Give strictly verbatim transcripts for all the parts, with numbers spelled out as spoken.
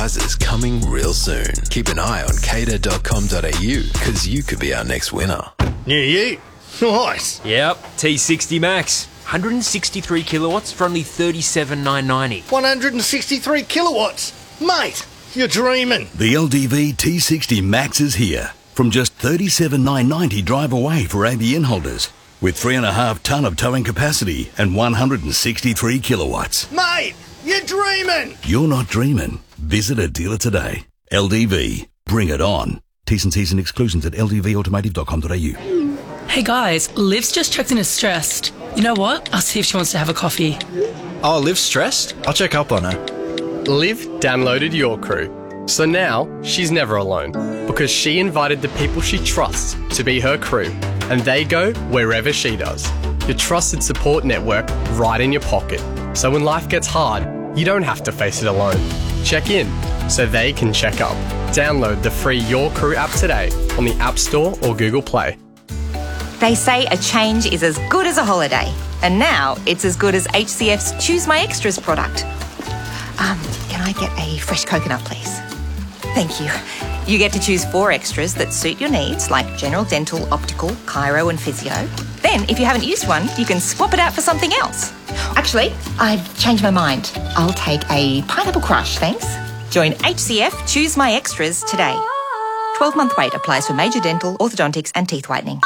prizes coming real soon. Keep an eye on cater dot com dot a u because you could be our next winner. Yeah, you. Nice. Yep, T sixty Max. one hundred sixty-three kilowatts for only thirty-seven thousand nine hundred ninety. one hundred sixty-three kilowatts. Mate, you're dreaming. The L D V T sixty Max is here. From just thirty-seven thousand nine hundred ninety drive away for A B N holders. With three and a half tonne of towing capacity and one hundred sixty-three kilowatts. Mate, you're dreaming. You're not dreaming. Visit a dealer today. L D V. Bring it on. T's and C's and exclusions at l d v automotive dot com dot a u. Hey guys, Liv's just checked in as stressed. You know what? I'll see if she wants to have a coffee. Oh, Liv's stressed? I'll check up on her. Liv downloaded Your Crew. So now she's never alone because she invited the people she trusts to be her crew and they go wherever she does. Your trusted support network right in your pocket. So when life gets hard, you don't have to face it alone. Check in so they can check up. Download the free Your Crew app today on the App Store or Google Play. They say a change is as good as a holiday, and now it's as good as H C F's Choose My Extras product. Um, can I get a fresh coconut, please? Thank you. You get to choose four extras that suit your needs, like general dental, optical, chiro and physio. Then, if you haven't used one, you can swap it out for something else. Actually, I've changed my mind. I'll take a pineapple crush, thanks. Join H C F Choose My Extras today. twelve-month wait applies for major dental, orthodontics and teeth whitening.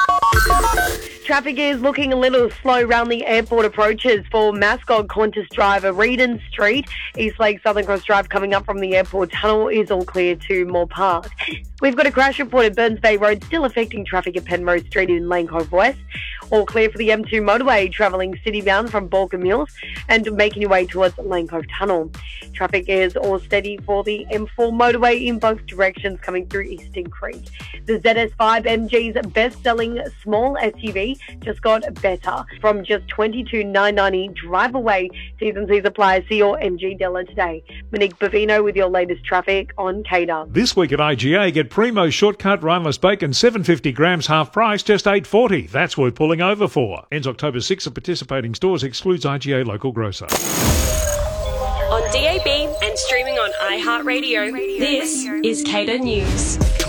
Traffic is looking a little slow around the airport approaches for Mascot, Qantas Drive, Reedon Street, Eastlake, Southern Cross Drive coming up from the airport tunnel is all clear to Moore Park. We've got a crash report at Burns Bay Road still affecting traffic at Penrose Street in Lane Cove West. All clear for the M two motorway travelling city-bound from Balkan Mills and making your way towards Lane Cove Tunnel. Traffic is all steady for the M four motorway in both directions coming through Eastern Creek. The Z S five M G's best-selling small S U V just got better from just twenty-two thousand nine hundred ninety drive away. T's and C's apply. See your M G dealer today. Monique Bavino with your latest traffic on Cater. This week at I G A, get Primo Shortcut Rhineless Bacon, seven hundred fifty grams half price, just eight dollars forty. That's worth pulling over for. Ends October sixth at participating stores, excludes I G A local grocer. On D A B and streaming on iHeartRadio, this is Cater News.